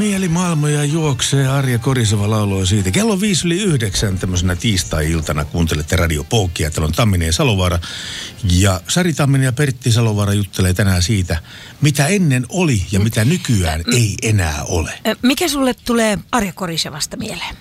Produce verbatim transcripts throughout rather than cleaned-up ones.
Mieli maailmoja juoksee, Arja Koriseva lauloi siitä. Kello viisi yli yhdeksän tämmöisenä tiistai-iltana kuuntelette Radio Pookia. Täällä on Tamminen ja Salovaara. Ja Sari Tamminen ja Pertti Salovaara juttelee tänään siitä, mitä ennen oli ja mitä nykyään ei enää ole. Mikä sulle tulee Arja Korisevasta mieleen?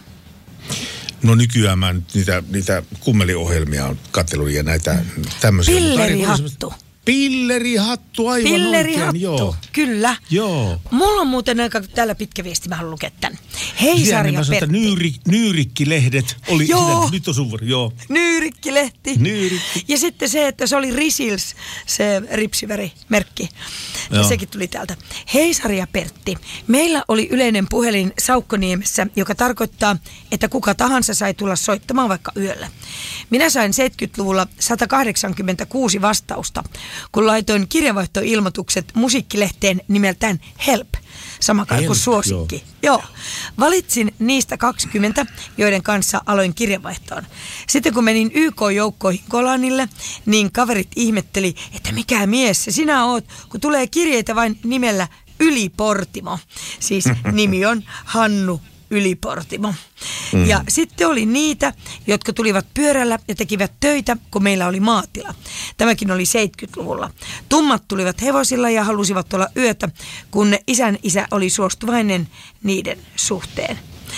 No nykyään mä nyt niitä, niitä kummeliohjelmia on katsellut ja näitä tämmöisiä. Pillerihattu. Pillerihattu, aivan Pillerihattu, oikein, joo. Kyllä. Joo. Mulla on muuten aika täällä pitkä viesti, mä haluan lukea tämän. Hei Sari ja Pertti. Nyyri, nyyrikkilehdet oli, joo. Sinä, nyt on sun vuoro, joo. Nyyrikkilehti. Nyyrikki. Ja sitten se, että se oli Risils, se ripsivärimerkki. Ja sekin tuli täältä. Hei Sari ja Pertti, meillä oli yleinen puhelin Saukkoniemessä, joka tarkoittaa, että kuka tahansa sai tulla soittamaan vaikka yöllä. Minä sain seitsemänkymmentäluvulla sata kahdeksankymmentäkuusi vastausta, kun laitoin kirjavaihtoilmoitukset musiikkilehteen nimeltään Help, sama kai kuin suosikki. Joo. joo. Valitsin niistä kaksikymmentä, joiden kanssa aloin kirjavaihtoon. Sitten kun menin Y K-joukkoihin Golanille, niin kaverit ihmetteli, että mikä mies se sinä oot, kun tulee kirjeitä vain nimellä Yliportimo. Siis nimi on Hannu Yliportimo. Mm. Ja sitten oli niitä, jotka tulivat pyörällä ja tekivät töitä, kun meillä oli maatila. Tämäkin oli seitsemänkymmentäluvulla. Tummat tulivat hevosilla ja halusivat olla yötä, kun isän isä oli suostuvainen niiden suhteen.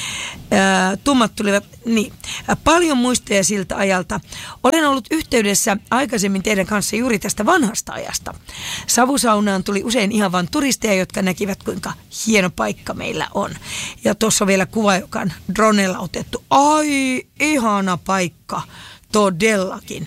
Ää, tummat tulivat, niin, paljon muistoja siltä ajalta. Olen ollut yhteydessä aikaisemmin teidän kanssa juuri tästä vanhasta ajasta. Savusaunaan tuli usein ihan vain turisteja, jotka näkivät, kuinka hieno paikka meillä on. Ja tuossa on vielä kuva, joka on dronella otettu. Ai, ihana paikka, todellakin.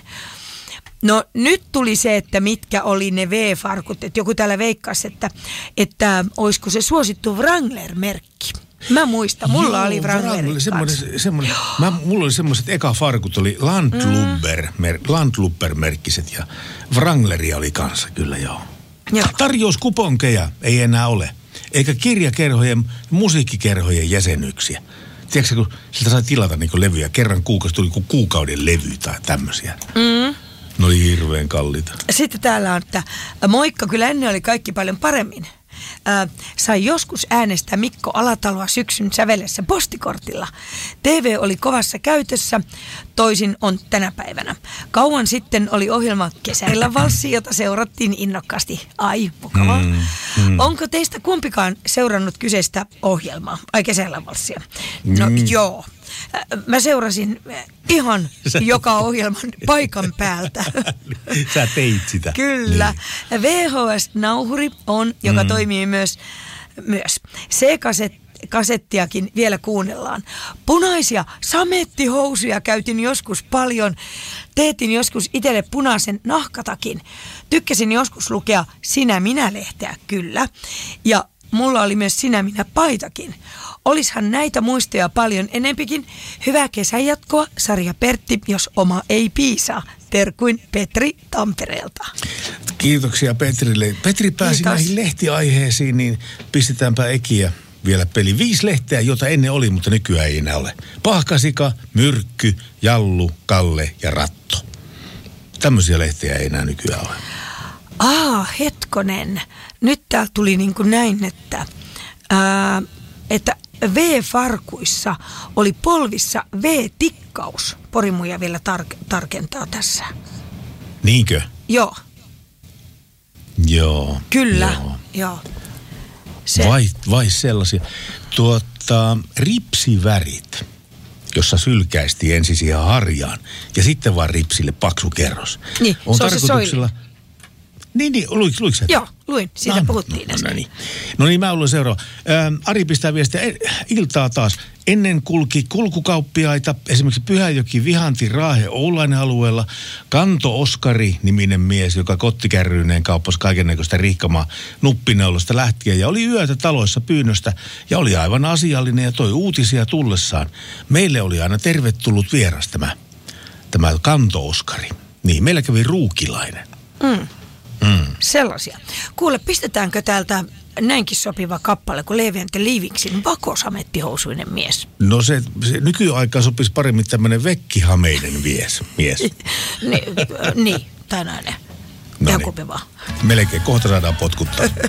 No nyt tuli se, että mitkä oli ne V-farkut. Että joku täällä veikkasi, että, että olisiko se suosittu Wrangler-merkki. Mä muistan, mulla Joo, oli Wranglerin semmoinen, semmoinen, mä, mulla oli semmoiset eka farkut, oli Landlubber, mm. mer, Landlubber-merkkiset ja Wrangleria oli kanssa, kyllä joo. joo. Tarjouskuponkeja ei enää ole, eikä kirjakerhojen, musiikkikerhojen jäsenyksiä. Tiedätkö, kun siltä sai tilata niin levyjä, kerran kuukausi tuli kuin kuukauden levy tai tämmöisiä. Mm. Ne oli hirveän kalliita. Sitten täällä on, että moikka, kyllä ennen oli kaikki paljon paremmin. Äh, sai joskus äänestää Mikko Alataloa syksyn sävelessä postikortilla. T V oli kovassa käytössä, toisin on tänä päivänä. Kauan sitten oli ohjelma Kesäillä valssi, jota seurattiin innokkaasti. Ai, mukavaa. Mm, mm. Onko teistä kumpikaan seurannut kyseistä ohjelmaa? Ai, Kesäillä valssia. No mm. joo. Mä seurasin ihan Sä... joka ohjelman paikan päältä. Sä teit sitä. Kyllä. Niin. V H S-nauhuri on, joka mm. toimii myös, myös. C-kasettiakin vielä kuunnellaan. Punaisia samettihousuja käytin joskus paljon. Teetin joskus itselle punaisen nahkatakin. Tykkäsin joskus lukea Sinä minä-lehteä, kyllä. Ja mulla oli myös Sinä minä paitakin. Olishan näitä muistoja paljon enempikin. Hyvää kesänjatkoa, Sari ja Pertti, jos oma ei piisaa. Terkuin Petri Tampereelta. Kiitoksia Petrille. Petri pääsi Kiitos. Näihin lehtiaiheisiin, niin pistetäänpä Ekiä vielä peli. Viisi lehteä, jota ennen oli, mutta nykyään ei enää ole. Pahkasika, Myrkky, Jallu, Kalle ja Ratto. Tämmöisiä lehtiä ei enää nykyään ole. Aa, hetkonen. Nyt täällä tuli niin kuin näin, että... Ää, että V-farkuissa oli polvissa V-tikkaus. Porimuja vielä tar- tarkentaa tässä. Niinkö? Joo. Joo. Kyllä, joo. joo. Se. Vai, vai sellaisia. Tuota, ripsivärit, jossa sylkäistiin ensin siihen harjaan ja sitten vaan ripsille paksu kerros. Niin, on se on tarkoituksella... se Niin, niin, luik, luik sä? Joo, luin. Siitä no, puhuttiin no, no, no, niin. no niin, mä luin seuraava. Ähm, Ari pistää viestiä. Iltaa taas. Ennen kulki kulkukauppiaita, esimerkiksi Pyhäjoki, Vihanti, Raahe, Oulainen alueella. Kanto Oskari, niminen mies, joka kottikärryineen kauppasi kaikennäköistä rihkamaa nuppineulosta lähtien. Ja oli yötä taloissa pyynnöstä ja oli aivan asiallinen ja toi uutisia tullessaan. Meille oli aina tervetullut vieras tämä, tämä Kanto Oskari. Niin, meillä kävi Ruukilainen. Mm. Mm. Sellaisia. Kuule, pistetäänkö täältä näinkin sopiva kappale kuin Leevi and the Leavingsin vakosamettihousuinen mies? No se, se nykyaikaan sopisi paremmin tämmöinen vekkihameinen mies. mies. Ni, niin, tai näin. No niin. Melkein, kohta saadaan potkuttaa.